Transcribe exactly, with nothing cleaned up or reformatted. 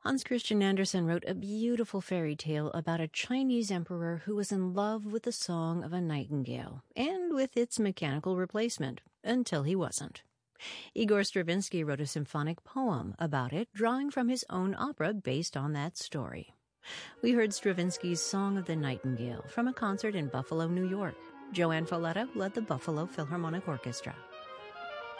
Hans Christian Andersen wrote a beautiful fairy tale about a Chinese emperor who was in love with the song of a nightingale and with its mechanical replacement, until he wasn't. Igor Stravinsky wrote a symphonic poem about it, drawing from his own opera based on that story. We heard Stravinsky's Song of the Nightingale from a concert in Buffalo, New York. Joanne Folletta led the Buffalo Philharmonic Orchestra.